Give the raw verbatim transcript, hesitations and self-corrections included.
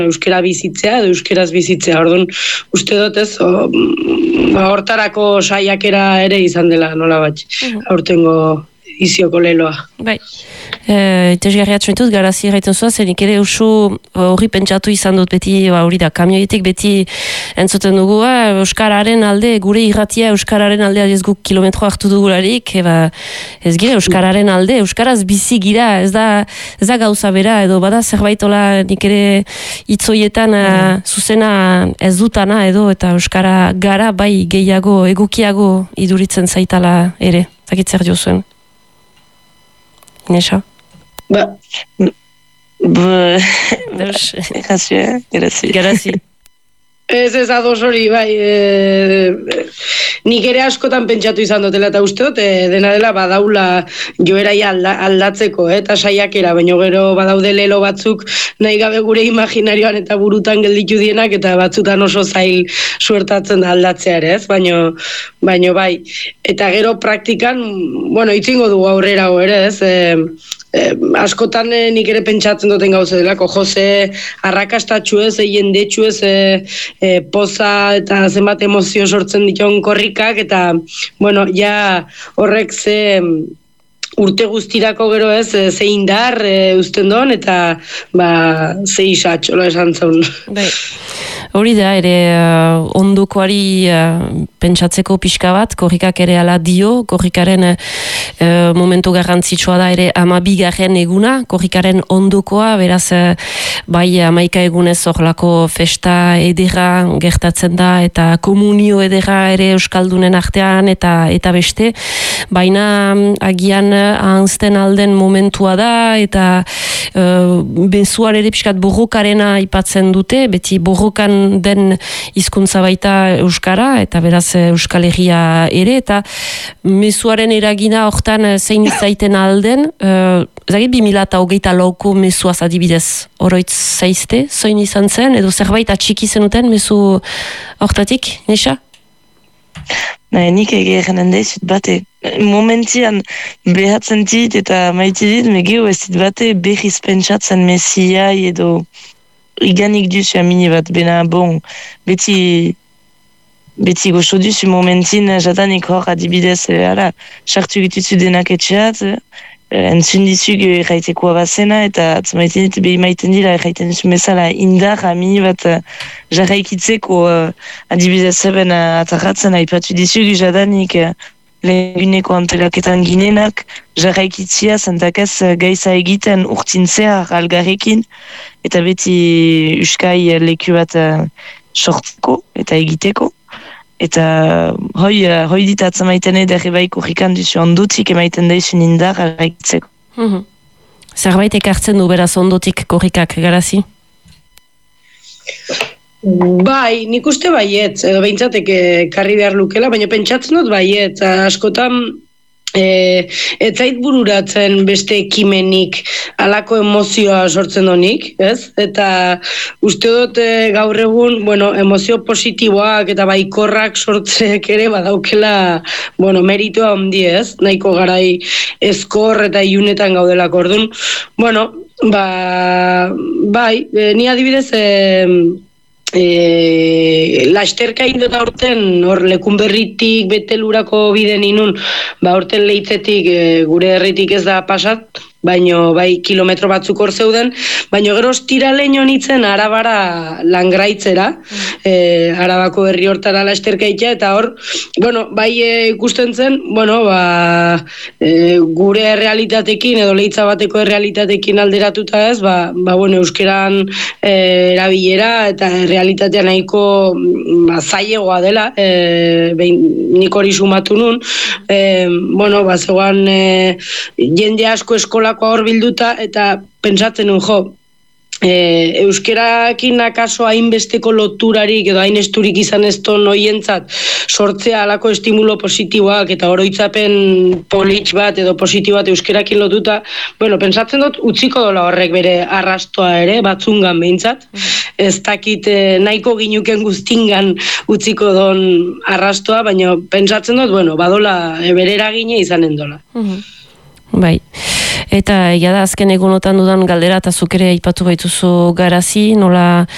euskera bizitzea edo euskeraz bizitzea. Orduan, uste dut ez, o, ba, hortarako saiakera ere izan dela, nola bat, uh-huh. aurtengo izioko leloa. Bai, e, itesgarriatzen ditut, garazi erraiten zua, zenik ere usu horri pentsatu izan dut beti, hori da, kamioetik beti entzuten dugu, euskararen alde, gure irratia euskararen alde, ez guk kilometro hartu dugularik, eba, ez gira euskararen alde, euskaraz bizi gira, ez da, ez da gauza bera, edo bada zerbaitola nik ere itzoietan mm. zuzena ez dutana, edo eta euskara gara bai gehiago, egokiago iduritzen zaitala ere, zakitzer jo zuen. Inesa? Ba, garazi, garazi. Garazi. Ez ez ados hori, bai, e, nik ere askotan pentsatu izan dutela, eta uste dut, e, dena dela badaula joeraia alda, aldatzeko, eh, eta saiakera, baina gero badaude lelo batzuk nahi gabe gure imaginarioan eta burutan gelditu dienak, eta batzutan oso zail suertatzen da aldatzea ere, ez, baina, baina bai, eta gero praktikan, bueno, itzingo dugu aurrera ere, ez, e, Eh, askotan eh, nik ere pentsatzen duten gauze delako, Jose arrakastatxu ez, jendetxu ez, eh, eh, poza eta zenbat emozio sortzen diton korrikak, eta, bueno, ja horrek ze urte guztirako gero ez, ze indar e, uzten don, eta ba, ze isatxola esan zaun. Bai. Hori da, ere uh, ondokoari uh, pentsatzeko pixka bat, korrikak ere ala dio, korrikaren uh, momentu garrantzitsua da ere amabigarren eguna, korrikaren ondokoa, beraz, uh, bai amaika egunez horlako festa edera gertatzen da, eta komunio edera ere euskaldunen artean, eta eta beste, baina agian ahanzten alden momentua da, eta uh, bezuar ere pixkat borrokarena aipatzen dute, beti borrokan den hizkuntza baita euskara, eta beraz Euskal Herria ere, eta mezuaren eragina hortan zein izaiten alden, uh, zagit bi mila eta hogeita lauko mezuaz adibidez, oroitz zaizte, zoin izan zen, edo zerbait atxiki zenuten mezu hortatik, Nesa? Na, nik egeren handezit bate, momentian behatzen dit eta maite dit, megeo ez dit bate behiz pentsatzen mesiai edo iganik duzu amini bat, bena bon, beti beti goxo duzu momentin jatanik hor adibidez, ara, sartu gituzu denak etxeat, entzun dizug erraitekoa bazena, eta atzamaiten dit behi maiten dira erraiten duzu mesala indar amini bat jarraikitzeko adibidez zeben atarratzen aipatu dizug jadanik lehenguneko antelaketan ginenak, jarraikitzia zentakaz gaiza egiten urtintzea algarrekin, eta beti uskai leku bat sortzeko eta egiteko. Eta hoi, hoi ditatzen maiten edari baiko jikan duzu ondotik emaiten daizun indar algarrekitzeko. Mm-hmm. Zerbait ekartzen du beraz ondotik korrikak, Garazi? Bai, nik uste baiet, edo behintzateke karri behar lukela, baina pentsatzen dut baiet, askotan e, ez zait bururatzen beste ekimenik alako emozioa sortzen donik, ez? Eta uste dut e, gaur egun, bueno, emozio positiboak eta baikorrak sortzeek ere badaukela, bueno, meritoa handi, ez? Nahiko garai ezkor eta ilunetan gaudelako, orduan, bueno, ba, bai, e, ni adibidez, e, E, lasterka indot aurten hor Lekunberritik Betelurako biden inun, ba aurten Leitzetik e, gure herritik ez da pasat, baino bai kilometro batzuk hor zeuden, baino gero ostiralein honitzen Arabara Langraitzera, mm. e, Arabako herri hortara lasterka itea, eta hor, bueno, bai e, ikusten zen, bueno, ba, e, gure realitatekin edo Leitza bateko realitatekin alderatuta ez, ba, ba bueno, euskeran e, erabilera eta realitatea nahiko ba, zailegoa dela, e, behin nik hori sumatu nun, e, bueno, ba, zegoan e, jende asko eskola hor bilduta, eta pentsatzen nun, jo, e, euskerakin akaso hainbesteko loturarik edo hain esturik izan ez ton hoientzat sortzea alako estimulo positiboak eta oroitzapen politx bat edo positibo bat euskerakin lotuta, bueno, pentsatzen dut utziko dola horrek bere arrastoa ere, batzungan behintzat, mm-hmm. ez dakit eh, nahiko ginuken guztingan utziko don arrastoa, baina pentsatzen dut, bueno, badola e, bere eragine izanen dola. Mm-hmm. Bai, eta egia da azken egunotan dudan galdera eta zuk ere aipatu baituzu Garazi, nola